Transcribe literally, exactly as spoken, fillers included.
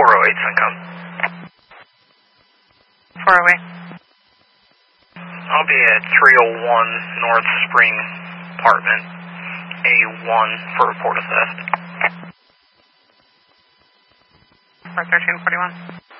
four oh eight, Syncom. four oh eight. I'll be at three oh one North Spring Apartment, A one for report of theft. four thirteen forty-one.